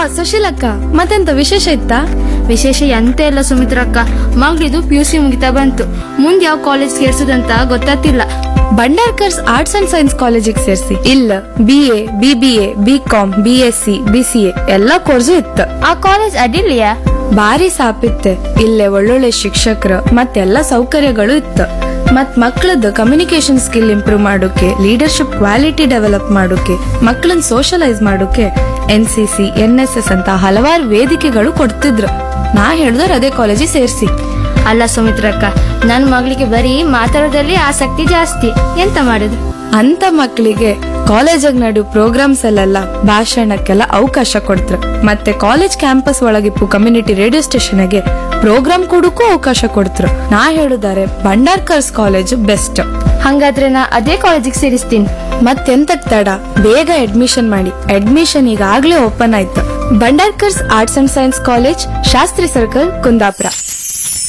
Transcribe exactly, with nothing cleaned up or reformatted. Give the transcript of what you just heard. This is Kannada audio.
ಸುಶೀಲಕ್ಕ, ಮತ್ತೆಂತ ವಿಶೇಷ ಇತ್ತಾ? ವಿಶೇಷ ಎಂತ ಇಲ್ಲ ಸುಮಿತ್ರಕ್ಕ, ಮಗಳಿದು ಪಿ ಯು ಸಿ ಮುಗಿತಾ ಬಂತು. ಮುಂದೆ ಯಾವ ಕಾಲೇಜ್ ಸೇರ್ಸುದಂತ ಗೊತ್ತಾಗ್ತಿಲ್ಲ. ಭಂಡಾರ್ಕರ್ಸ್ ಆರ್ಟ್ಸ್ ಅಂಡ್ ಸೈನ್ಸ್ ಕಾಲೇಜಿಗೆ ಸೇರ್ಸಿ. ಇಲ್ಲ B A B B A B com B S C B C A ಎಲ್ಲಾ ಕೋರ್ಸು ಇತ್ತು. ಆ ಕಾಲೇಜ್ ಅಡ್ಡಿಲ್ಲೆಯಾ? ಬಾರಿ ಸಾಪಿತ್ತೆ. ಇಲ್ಲೇ ಒಳ್ಳೊಳ್ಳೆ ಶಿಕ್ಷಕರು ಮತ್ತೆಲ್ಲ ಸೌಕರ್ಯಗಳು ಇತ್ತು. ಮತ್ ಮಕ್ಕಳದ್ದು ಕಮ್ಯುನಿಕೇಶನ್ ಸ್ಕಿಲ್ ಇಂಪ್ರೂವ್ ಮಾಡೋಕೆ, ಲೀಡರ್ಶಿಪ್ ಕ್ವಾಲಿಟಿ ಡೆವಲಪ್ ಮಾಡೋಕೆ, ಮಕ್ಕಳನ್ನ ಸೋಷಲೈಸ್ ಮಾಡೋಕೆ N C C N S S ಅಂತ ಹಲವಾರು ವೇದಿಕೆಗಳು ಕೊಡ್ತಿದ್ರು. ನಾ ಹೇಳ್ದವ್ರ ಅದೇ ಕಾಲೇಜಿಗೆ ಸೇರ್ಸಿ. ಅಲ್ಲ ಸುಮಿತ್ರಕ್ಕ, ನನ್ ಮಗಳಿಗೆ ಬರೀ ಮಾತಾಡೋದ್ರಲ್ಲಿ ಆಸಕ್ತಿ ಜಾಸ್ತಿ. ಎಂತ ಮಾಡುದು? ಅಂತ ಮಕ್ಕಳಿಗೆ ಕಾಲೇಜಾಗ ನಡೆಯೋ ಪ್ರೋಗ್ರಾಮ್ಸ್ ಅಲ್ಲೆಲ್ಲ ಭಾಷಣಕ್ಕೆಲ್ಲ ಅವಕಾಶ ಕೊಡ್ತಾರೆ. ಮತ್ತೆ ಕಾಲೇಜ್ ಕ್ಯಾಂಪಸ್ ಒಳಗಿಪ್ಪು ಕಮ್ಯುನಿಟಿ ರೇಡಿಯೋ ಸ್ಟೇಷನ್ಗೆ ಪ್ರೋಗ್ರಾಮ್ ಕೊಡಕ್ಕೂ ಅವಕಾಶ ಕೊಡ್ತಾರೆ. ನಾ ಹೇಳುದಾರೆ ಭಂಡಾರ್ಕರ್ಸ್ ಕಾಲೇಜ್ ಬೆಸ್ಟ್. ಹಂಗಾದ್ರೆ ನಾ ಅದೇ ಕಾಲೇಜಿಗೆ ಸೇರಿಸ್ತೀನಿ. ಮತ್ತೆಂತಕ್ ತಡ, ಬೇಗ ಅಡ್ಮಿಷನ್ ಮಾಡಿ. ಅಡ್ಮಿಷನ್ ಈಗಾಗ್ಲೇ ಓಪನ್ ಆಯ್ತು. Bhandarkar's arts and science college, Shastri circle, Kundapura.